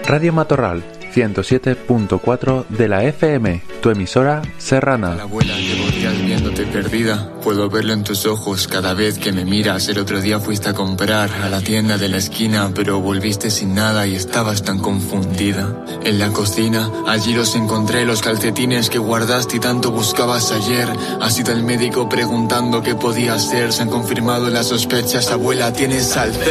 Radio Matorral 107.4 de la FM, tu emisora serrana. La abuela que volteas viéndote perdida, puedo verlo en tus ojos cada vez que me miras. El otro día fuiste a comprar a la tienda de la esquina, pero volviste sin nada y estabas tan confundida. En la cocina, allí los encontré, los calcetines que guardaste y tanto buscabas ayer. Has ido al médico preguntando qué podía hacer, se han confirmado las sospechas, abuela, tienes Alzheimer.